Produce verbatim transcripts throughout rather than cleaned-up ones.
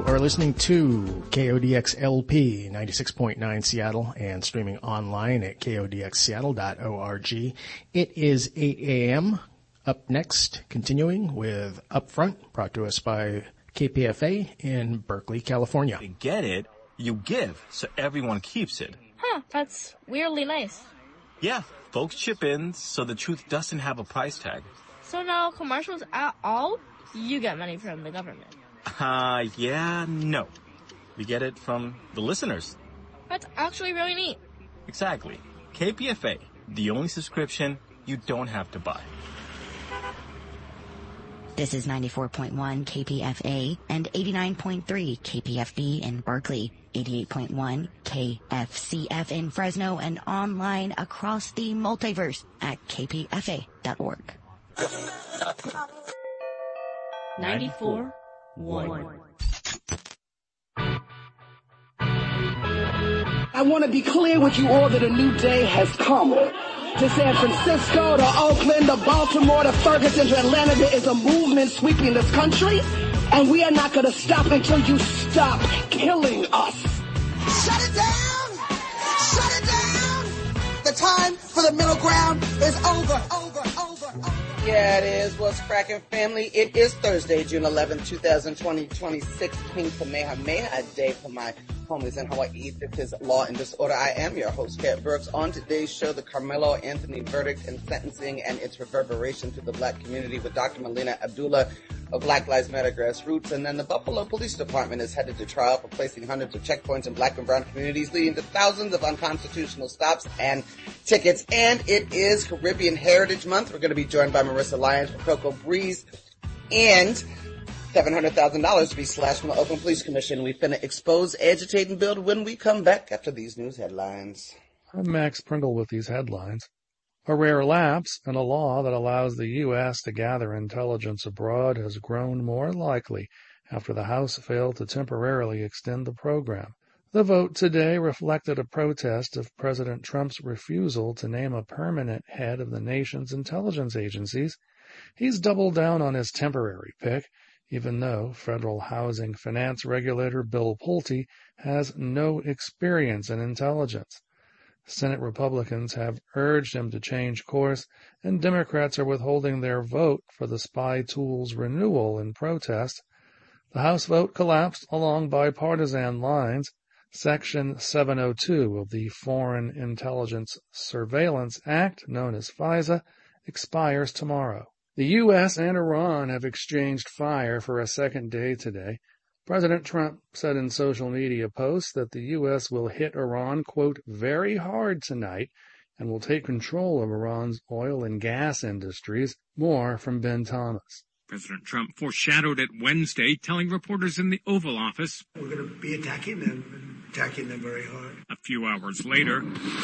You're listening to K O D X L P ninety-six point nine Seattle and streaming online at K O D X Seattle dot org. It is eight a.m. Up next, continuing with Upfront, brought to us by K P F A in Berkeley, California. To get it, you give, so everyone keeps it. Huh, that's weirdly nice. Yeah, folks chip in so the truth doesn't have a price tag. So now commercials at all, you get money from the government. Uh, yeah, no. We get it from the listeners. That's actually really neat. Exactly. K P F A, the only subscription you don't have to buy. This is ninety-four point one K P F A and eighty-nine point three K P F B in Berkeley, eighty-eight point one K F C F in Fresno, and online across the multiverse at K P F A dot org. ninety-four one. I want to be clear with you all that a new day has come. To San Francisco, to Oakland, to Baltimore, to Ferguson, to Atlanta, there is a movement sweeping this country, and we are not going to stop until you stop killing us. Shut it down! Shut it down! The time for the middle ground is over, over, over, over. Yeah, it is. What's cracking, family? It is Thursday, June eleventh, twenty twenty, twenty-six. King Kamehameha Day for my homies in Hawaii. This is Law and Disorder. I am your host, Kat Brooks. On today's show, the Carmelo Anthony verdict and sentencing and its reverberation to the black community with Doctor Melina Abdullah of Black Lives Matter Grassroots. And then the Buffalo Police Department is headed to trial for placing hundreds of checkpoints in black and brown communities, leading to thousands of unconstitutional stops and tickets. And it is Caribbean Heritage Month. We're going to be joined by Marissa Lyons from Cocoa Breeze and seven hundred thousand dollars to be slashed from the Oakland Police Commission. We finna expose, agitate, and build when we come back after these news headlines. I'm Max Pringle with these headlines. A rare lapse in a law that allows the U S to gather intelligence abroad has grown more likely after the House failed to temporarily extend the program. The vote today reflected a protest of President Trump's refusal to name a permanent head of the nation's intelligence agencies. He's doubled down on his temporary pick, even though federal housing finance regulator Bill Pulte has no experience in intelligence. Senate Republicans have urged him to change course, and Democrats are withholding their vote for the spy tool's renewal in protest. The House vote collapsed along bipartisan lines. Section seven oh two of the Foreign Intelligence Surveillance Act, known as FISA, expires tomorrow. The U S and Iran have exchanged fire for a second day today. President Trump said in social media posts that the U S will hit Iran, quote, very hard tonight and will take control of Iran's oil and gas industries. More from Ben Thomas. President Trump foreshadowed it Wednesday, telling reporters in the Oval Office, we're going to be attacking them, and attacking them very hard. A few hours later,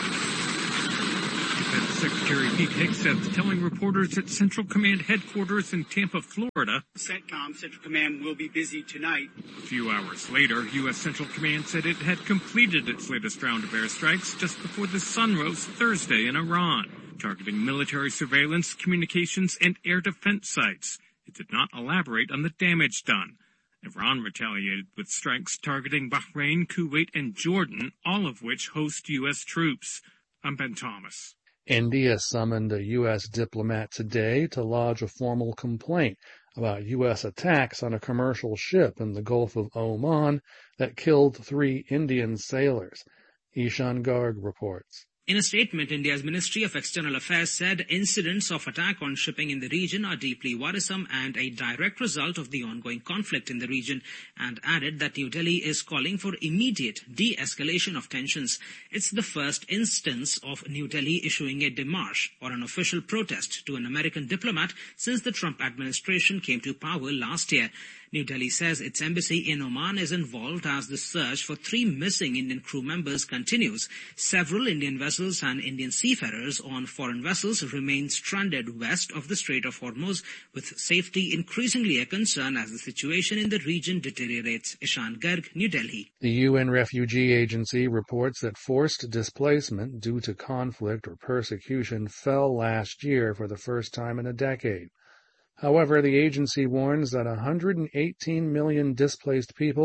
Defense Secretary Pete Hegseth telling reporters at Central Command headquarters in Tampa, Florida, CENTCOM, Central Command, will be busy tonight. A few hours later, U S Central Command said it had completed its latest round of airstrikes just before the sun rose Thursday in Iran, targeting military surveillance, communications, and air defense sites. It did not elaborate on the damage done. Iran retaliated with strikes targeting Bahrain, Kuwait, and Jordan, all of which host U S troops. I'm Ben Thomas. India summoned a U S diplomat today to lodge a formal complaint about U S attacks on a commercial ship in the Gulf of Oman that killed three Indian sailors. Ishan Garg reports. In a statement, India's Ministry of External Affairs said incidents of attack on shipping in the region are deeply worrisome and a direct result of the ongoing conflict in the region, and added that New Delhi is calling for immediate de-escalation of tensions. It's the first instance of New Delhi issuing a démarche or an official protest to an American diplomat since the Trump administration came to power last year. New Delhi says its embassy in Oman is involved as the search for three missing Indian crew members continues. Several Indian vessels and Indian seafarers on foreign vessels remain stranded west of the Strait of Hormuz, with safety increasingly a concern as the situation in the region deteriorates. Ishan Garg, New Delhi. The U N Refugee Agency reports that forced displacement due to conflict or persecution fell last year for the first time in a decade. However, the agency warns that one hundred eighteen million displaced people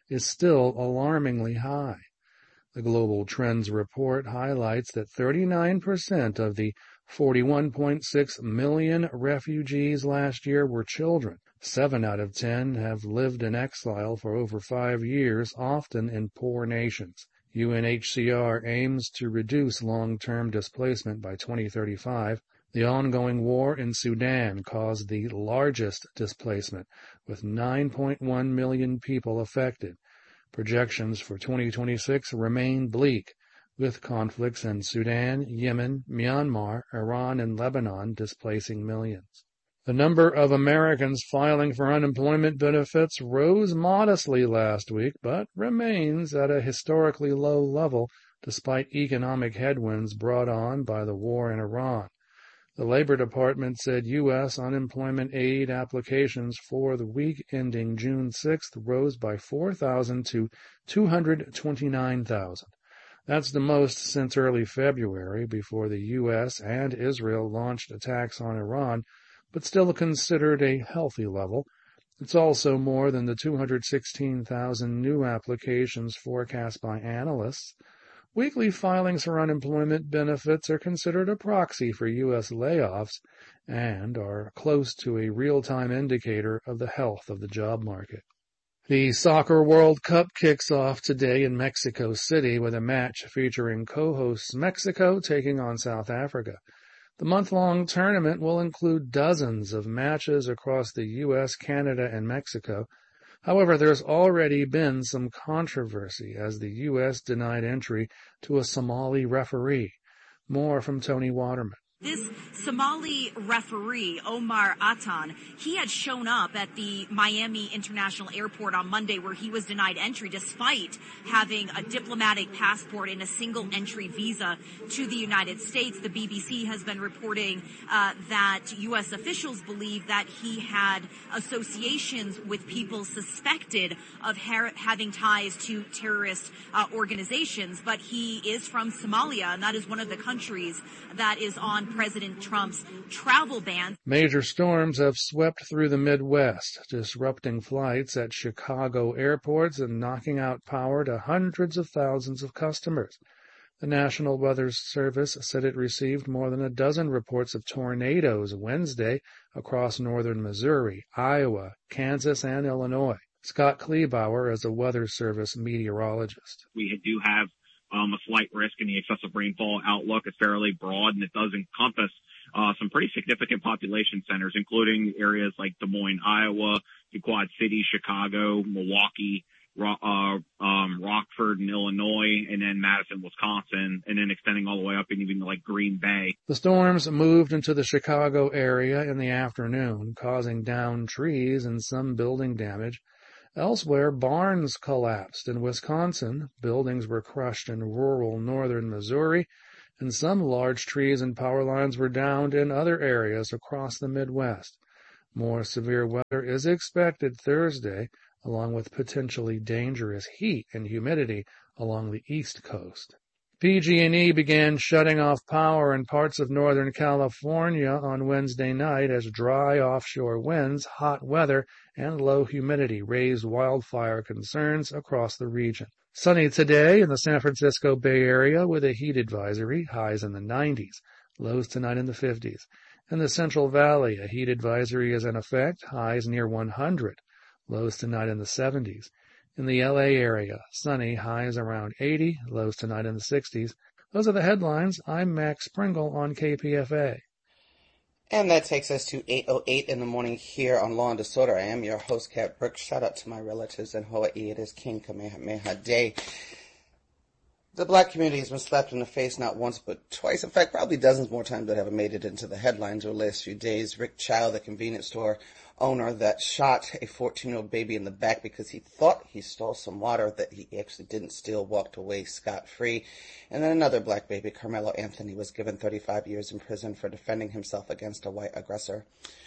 is still alarmingly high. The Global Trends report highlights that thirty-nine percent of the forty-one point six million refugees last year were children. Seven out of ten have lived in exile for over five years, often in poor nations. U N H C R aims to reduce long-term displacement by twenty thirty-five. The ongoing war in Sudan caused the largest displacement, with nine point one million people affected. Projections for twenty twenty-six remain bleak, with conflicts in Sudan, Yemen, Myanmar, Iran, and Lebanon displacing millions. The number of Americans filing for unemployment benefits rose modestly last week, but remains at a historically low level despite economic headwinds brought on by the war in Iran. The Labor Department said U S unemployment aid applications for the week ending June sixth rose by four thousand to two hundred twenty-nine thousand. That's the most since early February, before the U S and Israel launched attacks on Iran, but still considered a healthy level. It's also more than the two hundred sixteen thousand new applications forecast by analysts. Weekly filings for unemployment benefits are considered a proxy for U S layoffs and are close to a real-time indicator of the health of the job market. The Soccer World Cup kicks off today in Mexico City with a match featuring co-hosts Mexico taking on South Africa. The month-long tournament will include dozens of matches across the U S, Canada, and Mexico. However, there's already been some controversy as the U S denied entry to a Somali referee. More from Tony Waterman. This Somali referee, Omar Atan, he had shown up at the Miami International Airport on Monday where he was denied entry despite having a diplomatic passport and a single entry visa to the United States. The B B C has been reporting uh, that U S officials believe that he had associations with people suspected of ha- having ties to terrorist uh, organizations, but he is from Somalia, and that is one of the countries that is on President Trump's travel ban. Major storms have swept through the Midwest, disrupting flights at Chicago airports and knocking out power to hundreds of thousands of customers. The National Weather Service said it received more than a dozen reports of tornadoes Wednesday across northern Missouri, Iowa, Kansas, and Illinois. Scott Kleebauer is a Weather Service meteorologist. We do have Um, a slight risk in the excessive rainfall outlook is fairly broad, and it does encompass uh, some pretty significant population centers, including areas like Des Moines, Iowa, Quad City, Chicago, Milwaukee, uh, um, Rockford in Illinois, and then Madison, Wisconsin, and then extending all the way up and even to like Green Bay. The storms moved into the Chicago area in the afternoon, causing downed trees and some building damage. Elsewhere, barns collapsed in Wisconsin, buildings were crushed in rural northern Missouri, and some large trees and power lines were downed in other areas across the Midwest. More severe weather is expected Thursday, along with potentially dangerous heat and humidity along the East Coast. P G and E began shutting off power in parts of Northern California on Wednesday night as dry offshore winds, hot weather, and low humidity raised wildfire concerns across the region. Sunny today in the San Francisco Bay Area with a heat advisory, highs in the nineties, lows tonight in the fifties. In the Central Valley, a heat advisory is in effect, highs near one hundred, lows tonight in the seventies. In the L A area, sunny, highs around eighty, lows tonight in the sixties. Those are the headlines. I'm Max Pringle on K P F A. And that takes us to eight oh eight in the morning here on Law and Disorder. I am your host, Kat Brooks. Shout out to my relatives in Hawaii. It is King Kamehameha Day. The black community has been slapped in the face not once but twice. In fact, probably dozens more times that haven't made it into the headlines over the last few days. Rick Child, the convenience store owner that shot a fourteen-year-old baby in the back because he thought he stole some water that he actually didn't steal, walked away scot-free. And then another black baby, Carmelo Anthony, was given thirty-five years in prison for defending himself against a white aggressor.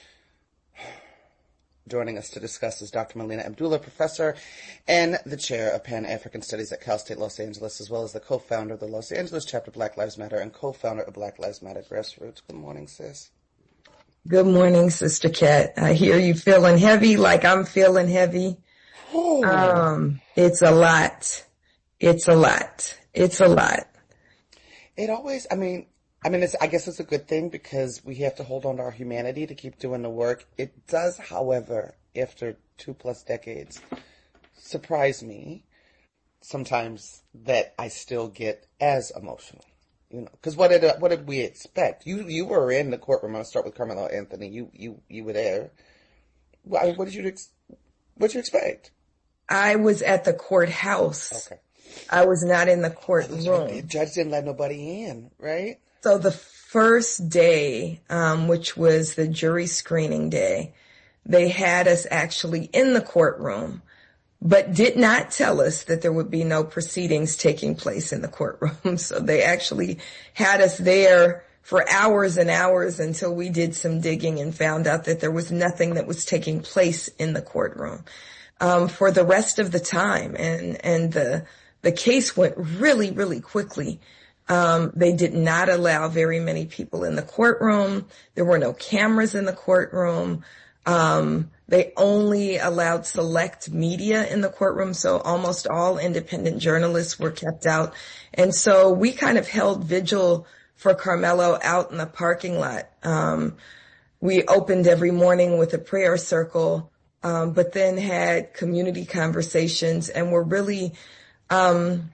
Joining us to discuss is Doctor Melina Abdullah, professor and the chair of Pan-African Studies at Cal State Los Angeles, as well as the co-founder of the Los Angeles chapter of Black Lives Matter and co-founder of Black Lives Matter Grassroots. Good morning, sis. Good morning, Sister Kat. I hear you feeling heavy like I'm feeling heavy. Oh. Um, it's a lot. It's a lot. It's a lot. It always, I mean, I mean, it's, I guess it's a good thing because we have to hold on to our humanity to keep doing the work. It does, however, after two plus decades, surprise me sometimes that I still get as emotional. You know, because what did what did we expect? You you were in the courtroom. I'll start with Carmelo Anthony. You you you were there. What, what did you what did you expect? I was at the courthouse. Okay. I was not in the courtroom. The judge didn't let nobody in, right? So the first day, um, which was the jury screening day, they had us actually in the courtroom, but did not tell us that there would be no proceedings taking place in the courtroom. So they actually had us there for hours and hours until we did some digging and found out that there was nothing that was taking place in the courtroom. Um, for the rest of the time, and, and the, the case went really, really quickly. Um, they did not allow very many people in the courtroom. There were no cameras in the courtroom. Um, they only allowed select media in the courtroom, so almost all independent journalists were kept out. And so we kind of held vigil for Carmelo out in the parking lot. Um, we opened every morning with a prayer circle, um, but then had community conversations, and were really, um,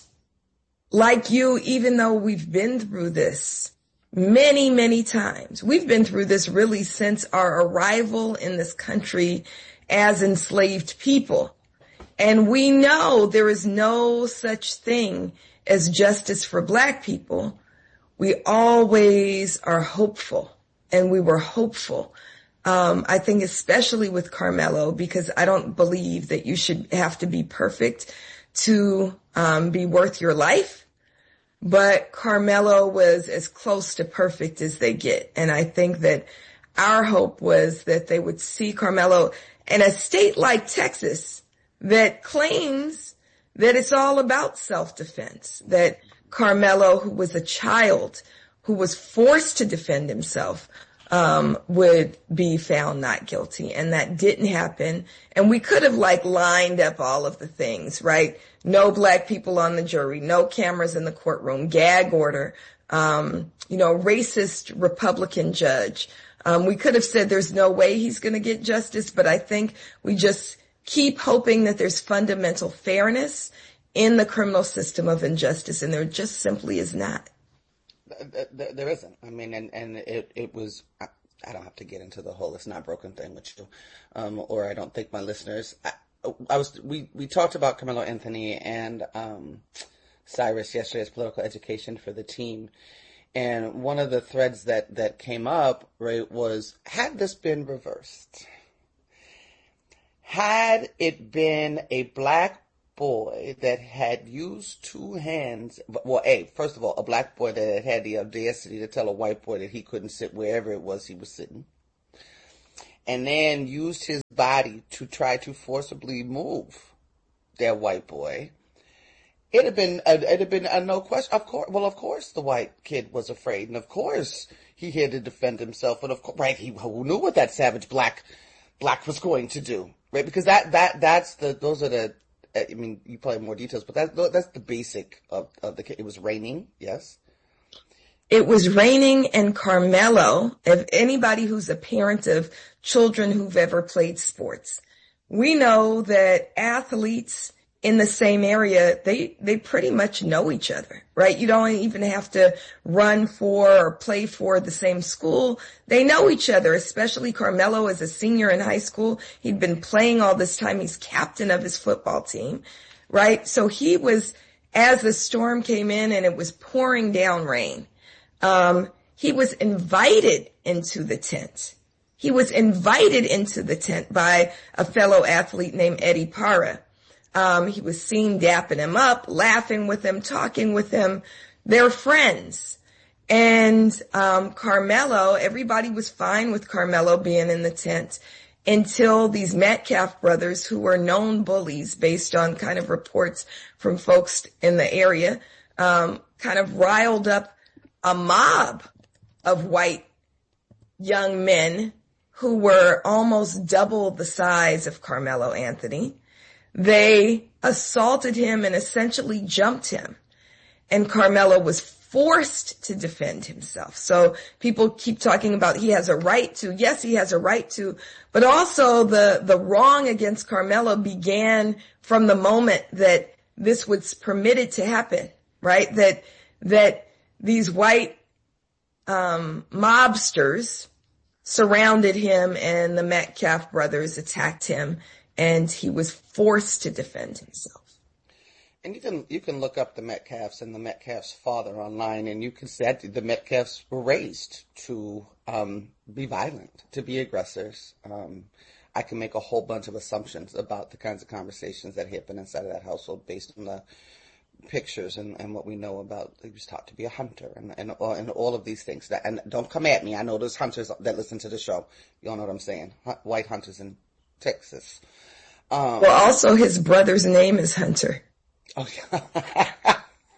like you, even though we've been through this many, many times. We've been through this really since our arrival in this country as enslaved people. And we know there is no such thing as justice for Black people. We always are hopeful, and we were hopeful. Um, I think especially with Carmelo, because I don't believe that you should have to be perfect to um, be worth your life. But Carmelo was as close to perfect as they get. And I think that our hope was that they would see Carmelo in a state like Texas that claims that it's all about self-defense, that Carmelo, who was a child, who was forced to defend himself, um, would be found not guilty. And that didn't happen. And we could have like lined up all of the things, right? No Black people on the jury, no cameras in the courtroom, gag order, um, you know, racist Republican judge. Um, we could have said there's no way he's going to get justice, but I think we just keep hoping that there's fundamental fairness in the criminal system of injustice, and there just simply is not. There, there isn't. I mean, and, and it, it was, I, I don't have to get into the whole it's not broken thing with you, um, or I don't think my listeners, I, I was, we, we talked about Carmelo Anthony and, um, Cyrus yesterday as political education for the team. And one of the threads that, that came up, right, was, had this been reversed? Had it been a Black boy that had used two hands, well, A, first of all, a Black boy that had had the audacity to tell a white boy that he couldn't sit wherever it was he was sitting, and then used his body to try to forcibly move that white boy, it'd have been, a, it'd have been a no question. Of course, well, of course the white kid was afraid, and of course he had to defend himself, and of course, right, he who knew what that savage black, black was going to do, right? Because that, that, that's the, those are the, I mean, you probably have more details, but that, that's the basic of, of the case. It was raining, yes? It was raining, and Carmelo, if anybody who's a parent of children who've ever played sports, we know that athletes in the same area, they, they pretty much know each other, right? You don't even have to run for or play for the same school. They know each other, especially Carmelo as a senior in high school. He'd been playing all this time. He's captain of his football team, right? So he was, as the storm came in and it was pouring down rain, um, he was invited into the tent. He was invited into the tent by a fellow athlete named Eddie Parra. Um, he was seen dapping him up, laughing with him, talking with him. They're friends. And um, Carmelo, everybody was fine with Carmelo being in the tent until these Metcalf brothers, who were known bullies based on kind of reports from folks in the area, um, kind of riled up a mob of white young men who were almost double the size of Carmelo Anthony. They assaulted him and essentially jumped him. And Carmelo was forced to defend himself. So people keep talking about he has a right to. Yes, he has a right to. But also the, the wrong against Carmelo began from the moment that this was permitted to happen, right? That, that these white, um, mobsters surrounded him and the Metcalf brothers attacked him and he was forced to defend himself. And you can you can look up the Metcalfs and the Metcalfs' father online, and you can see that the Metcalfs were raised to um, be violent, to be aggressors. Um, I can make a whole bunch of assumptions about the kinds of conversations that happen inside of that household based on the pictures and, and what we know about. He was taught to be a hunter and and, and all of these things. That, and don't come at me. I know there's hunters that listen to the show. You all know what I'm saying. White hunters in Texas. Um, well, also his brother's name is Hunter. Oh, yeah.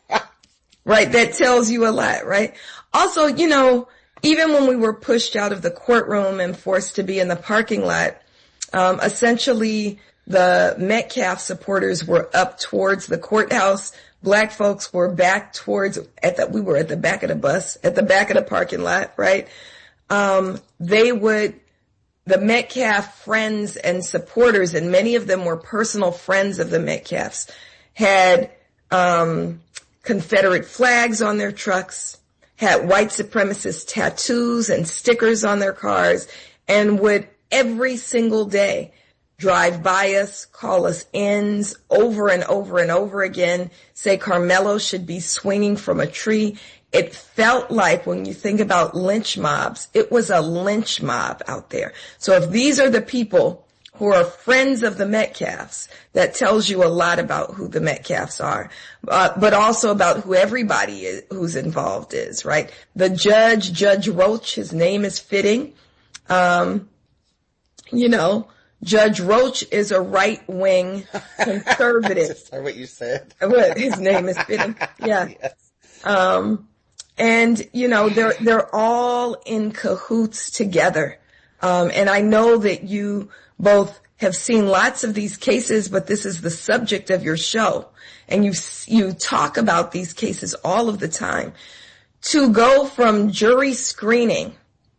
Right, that tells you a lot, right? Also, you know, even when we were pushed out of the courtroom and forced to be in the parking lot, um, essentially the Metcalf supporters were up towards the courthouse. Black folks were back towards, at the, we were at the back of the bus, at the back of the parking lot, right? Um, they would, the Metcalf friends and supporters, and many of them were personal friends of the Metcalfs, had um Confederate flags on their trucks, had white supremacist tattoos and stickers on their cars, and would every single day drive by us, call us ends over and over and over again, say Carmelo should be swinging from a tree. It felt like, when you think about lynch mobs, it was a lynch mob out there. So if these are the people who are friends of the Metcalfs, that tells you a lot about who the Metcalfs are, uh, but also about who everybody is, who's involved is, right? The judge, Judge Roach, his name is fitting. Um, you know, Judge Roach is a right-wing conservative. That's what you said. His name is fitting. Yeah. Yes. Um, and, you know, they're, they're all in cahoots together. Um, and I know that you both have seen lots of these cases, but this is the subject of your show. And you, you talk about these cases all of the time. To go from jury screening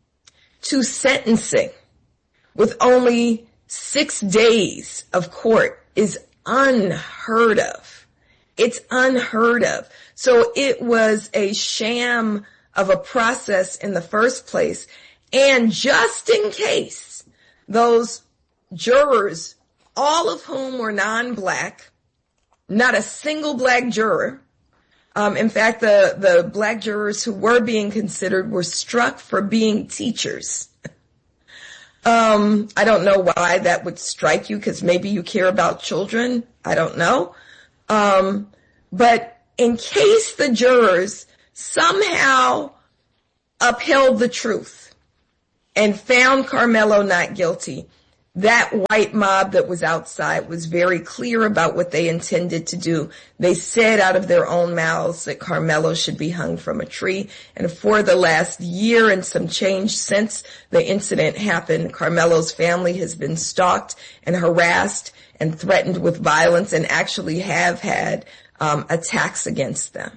to sentencing with only six days of court is unheard of. It's unheard of. So it was a sham of a process in the first place. And just in case those jurors, all of whom were non-black, not a single black juror. Um, in fact, the, the black jurors who were being considered were struck for being teachers. Um, I don't know why that would strike you, because maybe you care about children. I don't know. Um, but in case the jurors somehow upheld the truth and found Carmelo not guilty, that white mob that was outside was very clear about what they intended to do. They said out of their own mouths that Carmelo should be hung from a tree. And for the last year and some change since the incident happened, Carmelo's family has been stalked and harassed and threatened with violence, and actually have had um, attacks against them.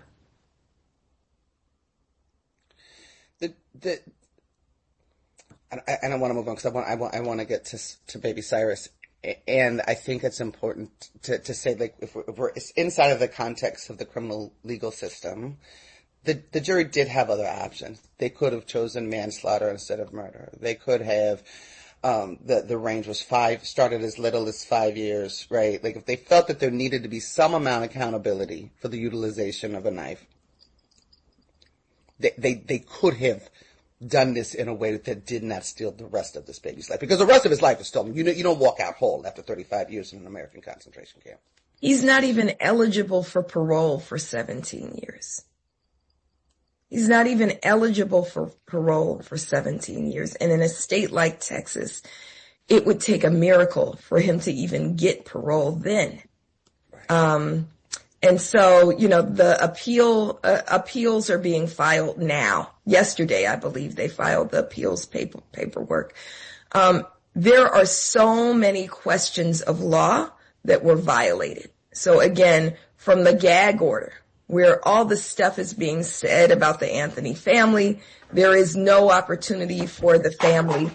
The the. And I want to move on because I want I want I want to get to to Baby Cyrus, and I think it's important to to say, like, if we're, if we're inside of the context of the criminal legal system, the the jury did have other options. They could have chosen manslaughter instead of murder. They could have um, the the range was five, started as little as five years, right? Like, if they felt that there needed to be some amount of accountability for the utilization of a knife, they they they could have done this in a way that did not steal the rest of this baby's life, because the rest of his life is stolen. You know, you don't walk out whole after thirty-five years in an American concentration camp. He's not even eligible for parole for seventeen years. He's not even eligible for parole for seventeen years. And in a state like Texas, it would take a miracle for him to even get parole then. Right. Um, And so, you know, the appeal, uh, appeals are being filed now. Yesterday, I believe they filed the appeals paper, paperwork. Um, there are so many questions of law that were violated. So again, from the gag order, where all the stuff is being said about the Anthony family, there is no opportunity for the family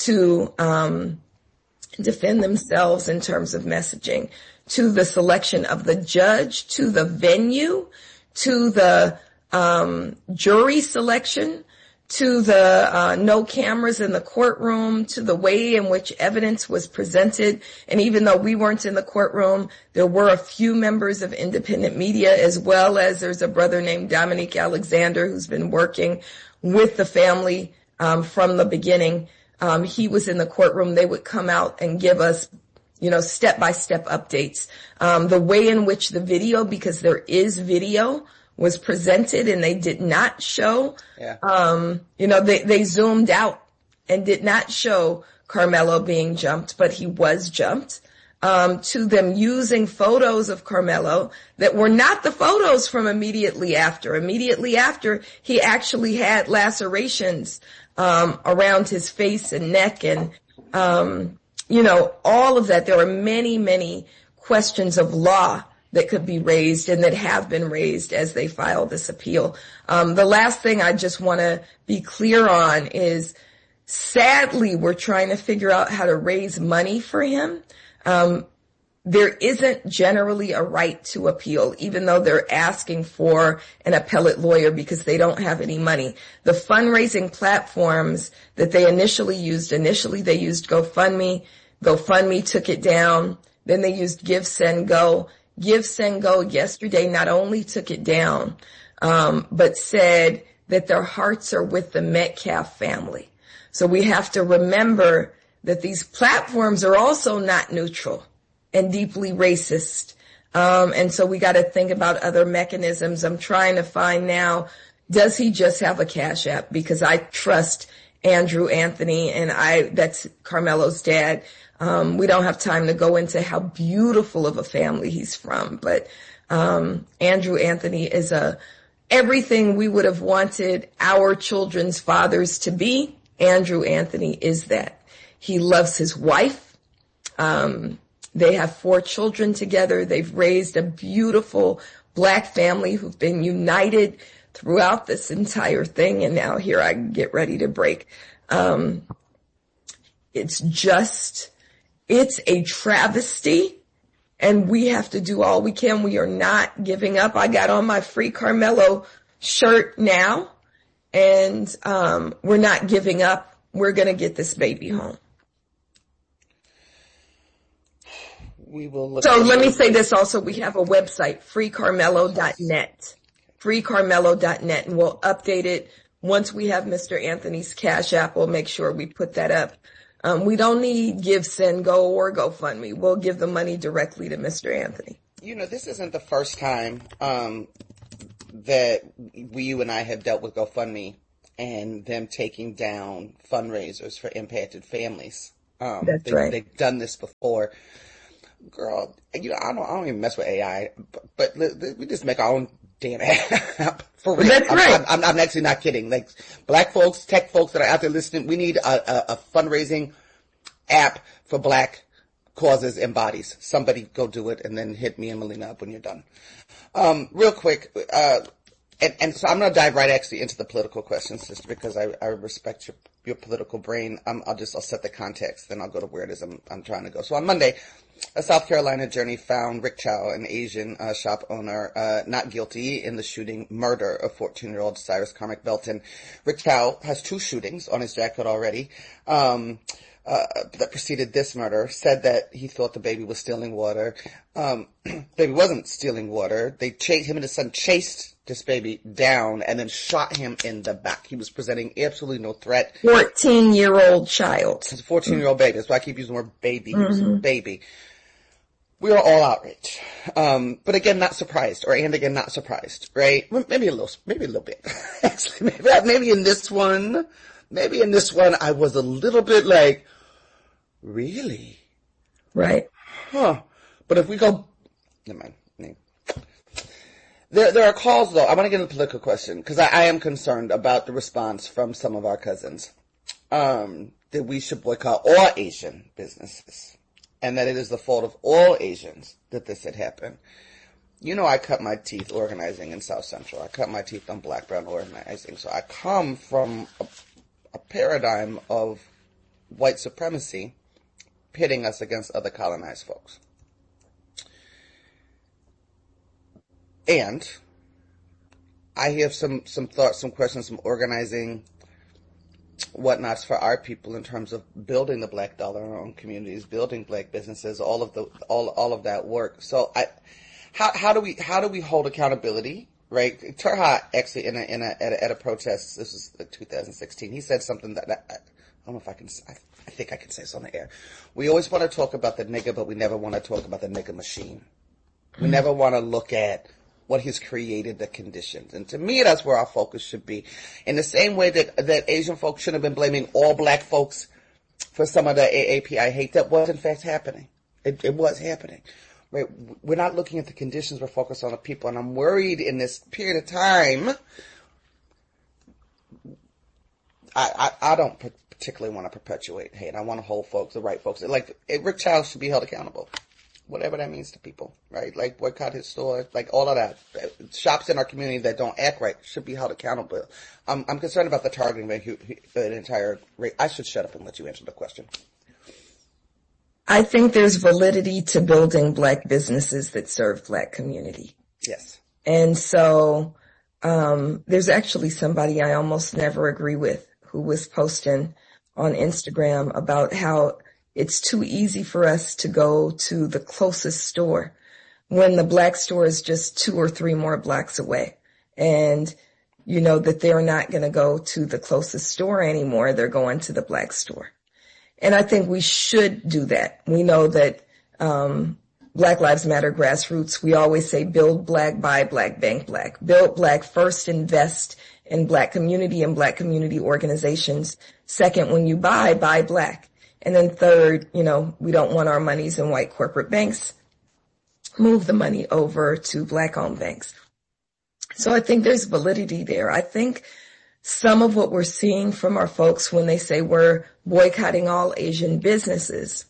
to um, defend themselves in terms of messaging, to the selection of the judge, to the venue, to the um, jury selection, to the uh, no cameras in the courtroom, to the way in which evidence was presented. And even though we weren't in the courtroom, there were a few members of independent media, as well as there's a brother named Dominique Alexander who's been working with the family um, from the beginning. Um, he was in the courtroom. They would come out and give us, you know, step-by-step updates. Um, the way in which the video, because there is video, was presented and they did not show, yeah. um, you know, they, they zoomed out and did not show Carmelo being jumped, but he was jumped, um, to them using photos of Carmelo that were not the photos from immediately after. Immediately after, he actually had lacerations, um, around his face and neck and, um, you know, all of that. There are many, many questions of law that could be raised and that have been raised as they file this appeal. Um, the last thing I just want to be clear on is, sadly, we're trying to figure out how to raise money for him. Um, there isn't generally a right to appeal, even though they're asking for an appellate lawyer because they don't have any money. The fundraising platforms that they initially used, initially they used GoFundMe. GoFundMe took it down. Then they used Give, Send, Go. Give, Send, Go yesterday not only took it down, um, but said that their hearts are with the Metcalf family. So we have to remember that these platforms are also not neutral and deeply racist. Um, and so we got to think about other mechanisms. I'm trying to find now, does he just have a Cash App? Because I trust Andrew Anthony, and I, that's Carmelo's dad. Um, we don't have time to go into how beautiful of a family he's from, but, um, Andrew Anthony is a, everything we would have wanted our children's fathers to be. Andrew Anthony is that. He loves his wife. Um, they have four children together. They've raised a beautiful black family who've been united throughout this entire thing. And now here I get ready to break. Um, it's just, It's a travesty, and we have to do all we can. We are not giving up. I got on my Free Carmelo shirt now, and um, we're not giving up. We're going to get this baby home. We will look. So let me say this also. We have a website, free carmelo dot net, free carmelo dot net, and we'll update it once we have Mister Anthony's Cash App. We'll make sure we put that up. Um, we don't need Give, Send, Go or GoFundMe. We'll give the money directly to Mister Anthony. You know, this isn't the first time um, that we, you and I have dealt with GoFundMe and them taking down fundraisers for impacted families. Um, That's they, right. They've done this before. Girl, you know, I don't, I don't even mess with A I, but, but we just make our own damn app. For real. That's I'm, right. I'm, I'm actually not kidding. Like, black folks, tech folks that are out there listening, we need a, a, a fundraising app for black causes and bodies. Somebody go do it and then hit me and Melina up when you're done. Um, real quick, uh, and, and so I'm going to dive right actually into the political questions, sister, because I, I respect your, your political brain. Um, I'll just, I'll set the context, then I'll go to where it is I'm, I'm trying to go. So on Monday, a South Carolina jury found Rick Chow, an Asian uh, shop owner, uh, not guilty in the shooting murder of fourteen-year-old Cyrus Carmack Belton. Rick Chow has two shootings on his jacket already. Um, uh, that preceded this murder, said that he thought the baby was stealing water. Um, baby wasn't stealing water. They chased, him and his son chased this baby down and then shot him in the back. He was presenting absolutely no threat. fourteen-year-old child. It's a fourteen-year-old baby. That's why I keep using the word baby. He was a Mm-hmm. baby. We are all outraged. Um, but again, not surprised, or and again, not surprised, right? Maybe a little, maybe a little bit. Actually, maybe, maybe in this one, maybe in this one, I was a little bit like, really? Right. Huh. But if we go, never mind. There, there are calls though. I want to get into the political question because I, I am concerned about the response from some of our cousins. Um, that we should boycott all Asian businesses and that it is the fault of all Asians that this had happened. You know, I cut my teeth organizing in South Central. I cut my teeth on Black Brown organizing. So I come from a, a paradigm of white supremacy pitting us against other colonized folks. And I have some, some thoughts, some questions, some organizing whatnots for our people in terms of building the black dollar in our own communities, building black businesses, all of the, all, all of that work. So I, how, how do we, how do we hold accountability, right? Terha actually in a, in a, at a, at a protest, this was like two thousand sixteen, he said something that, that I don't know if I can, I, I think I can say this on the air. We always want to talk about the nigger, but we never want to talk about the nigger machine. We mm-hmm. never want to look at what has created the conditions. And to me, that's where our focus should be. In the same way that, that Asian folks should have been blaming all black folks for some of the A A P I hate, that was in fact happening. It, it was happening. Right? We're not looking at the conditions, we're focused on the people. And I'm worried in this period of time, I, I, I don't particularly want to perpetuate hate. I want to hold folks, the right folks. Like, Rick Childs should be held accountable. Whatever that means to people, right? Like boycott his store, like all of that. Shops in our community that don't act right should be held accountable. I'm, I'm concerned about the targeting of an entire rate. I should shut up and let you answer the question. I think there's validity to building black businesses that serve black community. Yes. And so, um, there's actually somebody I almost never agree with who was posting on Instagram about how it's too easy for us to go to the closest store when the black store is just two or three more blocks away. And, you know, that they're not going to go to the closest store anymore. They're going to the black store. And I think we should do that. We know that, um, Black Lives Matter grassroots, we always say build black, buy black, bank black. Build black, first invest in black community and black community organizations. Second, when you buy, buy black. And then third, you know, we don't want our monies in white corporate banks. Move the money over to black-owned banks. So I think there's validity there. I think some of what we're seeing from our folks when they say we're boycotting all Asian businesses,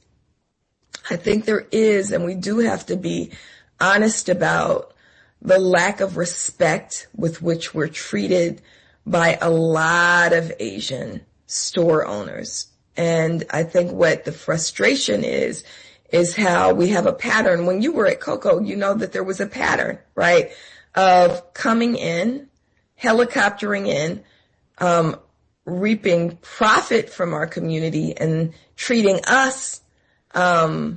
I think there is, and we do have to be honest about the lack of respect with which we're treated by a lot of Asian store owners. And I think what the frustration is, is how we have a pattern. When you were at Coco, you know that there was a pattern, right, of coming in, helicoptering in, um, reaping profit from our community and treating us, um,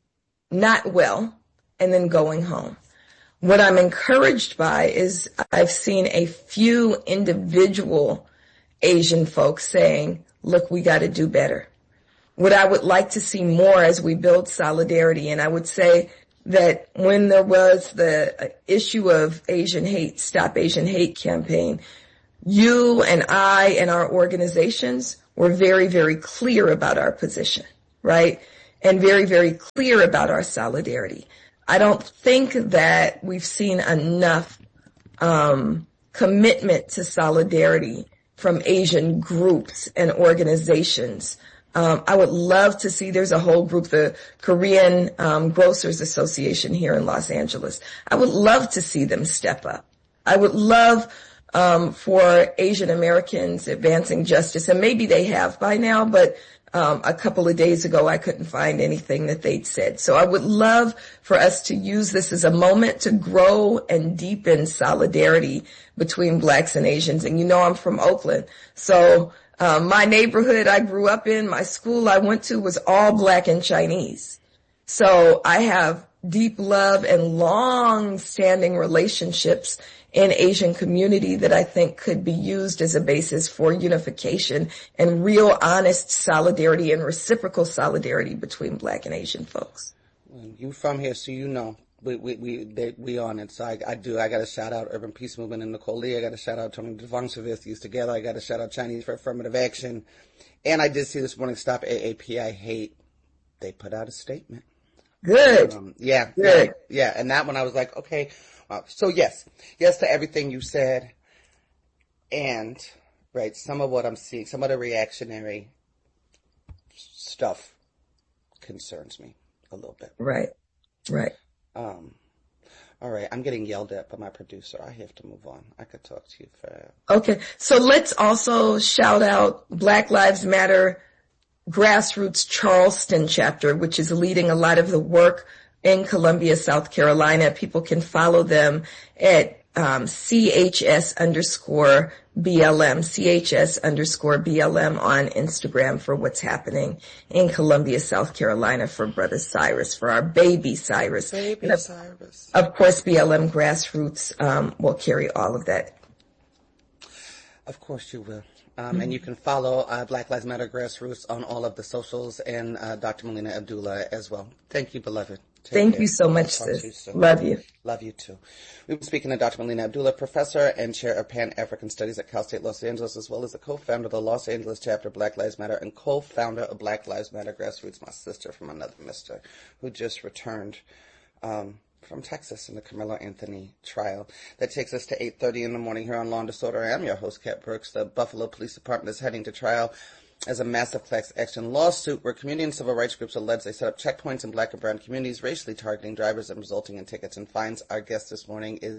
not well, and then going home. What I'm encouraged by is I've seen a few individual Asian folks saying, look, we got to do better. What I would like to see more as we build solidarity, and I would say that when there was the issue of Asian hate, Stop Asian Hate campaign, you and I and our organizations were very, very clear about our position, right? And very, very clear about our solidarity. I don't think that we've seen enough um commitment to solidarity from Asian groups and organizations. Um, I would love to see, there's a whole group, the Korean um, Grocers Association here in Los Angeles. I would love to see them step up. I would love um, for Asian Americans advancing justice, and maybe they have by now, but um, a couple of days ago I couldn't find anything that they'd said. So I would love for us to use this as a moment to grow and deepen solidarity between blacks and Asians. And you know I'm from Oakland, so Um, my neighborhood I grew up in, my school I went to was all black and Chinese. So I have deep love and long-standing relationships in Asian community that I think could be used as a basis for unification and real honest solidarity and reciprocal solidarity between black and Asian folks. You from here, so you know. We, we, we, they, we on it. So I, I do, I got to shout out Urban Peace Movement and Nicole Lee. I got to shout out Tony Devon-Savithius together. I got to shout out Chinese for Affirmative Action. And I did see this morning, Stop A A P I Hate. They put out a statement. Good. Um, yeah. Good. Yeah. And that one I was like, okay. Uh, so yes, yes to everything you said. And, right, some of what I'm seeing, some of the reactionary stuff concerns me a little bit. Right, right. Um, all right, I'm getting yelled at by my producer. I have to move on. I could talk to you for... Okay, so let's also shout out Black Lives Matter Grassroots Charleston chapter, which is leading a lot of the work in Columbia, South Carolina. People can follow them at um, C H S underscore B L M, C H S underscore B L M on Instagram for what's happening in Columbia, South Carolina for Brother Cyrus, for our baby Cyrus. Baby of, Cyrus. Of course, B L M Grassroots um, will carry all of that. Of course you will. Um, mm-hmm. And you can follow uh, Black Lives Matter Grassroots on all of the socials and uh, Doctor Melina Abdullah as well. Thank you, beloved. Take Thank care. you so much, sis. Love you. Love you, too. We've been speaking to Doctor Melina Abdullah, professor and chair of Pan-African Studies at Cal State Los Angeles, as well as the co-founder of the Los Angeles chapter of Black Lives Matter and co-founder of Black Lives Matter Grassroots, my sister from another mister, who just returned um, from Texas in the Carmelo Anthony trial. That takes us to eight thirty in the morning here on Law and Disorder. I am your host, Kat Brooks. The Buffalo Police Department is heading to trial as a massive class action lawsuit where community and civil rights groups allege they set up checkpoints in black and brown communities, racially targeting drivers and resulting in tickets and fines. Our guest this morning is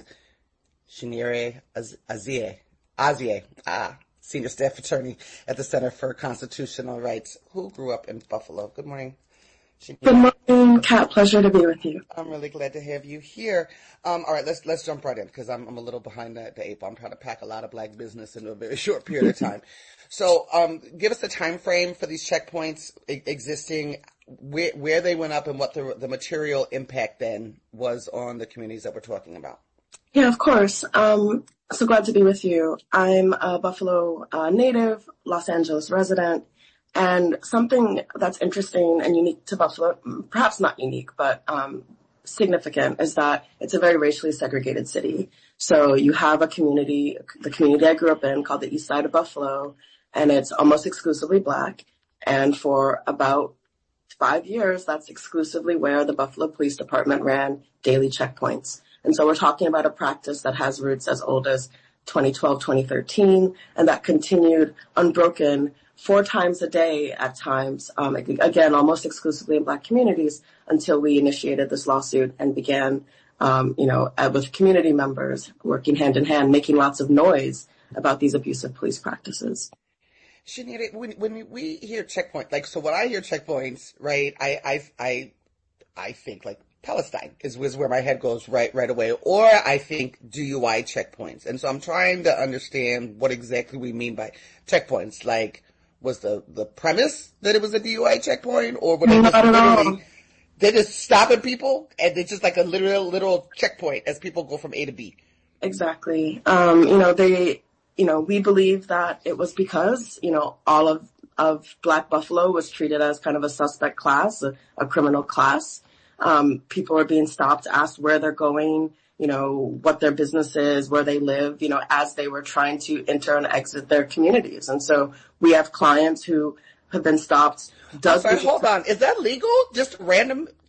Shinere Azie, Azie, ah, senior staff attorney at the Center for Constitutional Rights, who grew up in Buffalo. Good morning. Shinere. Good morning, Kat. Pleasure to be with you. I'm really glad to have you here. Um, all right, let's let's jump right in because I'm I'm a little behind the, the eight ball. I'm trying to pack a lot of black business into a very short period of time. So, um, give us the time frame for these checkpoints e- existing, where where they went up, and what the the material impact then was on the communities that we're talking about. Yeah, of course. Um, so glad to be with you. I'm a Buffalo uh, native, Los Angeles resident. And something that's interesting and unique to Buffalo, perhaps not unique, but um, significant, is that it's a very racially segregated city. So you have a community, the community I grew up in, called the East Side of Buffalo, and it's almost exclusively black. And for about five years, that's exclusively where the Buffalo Police Department ran daily checkpoints. And so we're talking about a practice that has roots as old as twenty twelve, twenty thirteen, and that continued unbroken four times a day at times, um, again, almost exclusively in black communities until we initiated this lawsuit and began, um, you know, uh, with community members working hand in hand, making lots of noise about these abusive police practices. Shanita, when, when we hear checkpoint, like, so when I hear checkpoints, right, I, I, I, I think like Palestine is, is where my head goes right, right away. Or I think D U I checkpoints. And so I'm trying to understand what exactly we mean by checkpoints. Like, was the, the premise that it was a D U I checkpoint, or were they just literally, they're just stopping people and it's just like a literal, literal checkpoint as people go from A to B? Exactly. Um, you know, they, you know, we believe that it was because, you know, all of, of Black Buffalo was treated as kind of a suspect class, a, a criminal class. Um, people are being stopped, asked where they're going, you know, what their business is, where they live, you know, as they were trying to enter and exit their communities. And so we have clients who have been stopped. Does sorry, hold on. Is that legal? Just random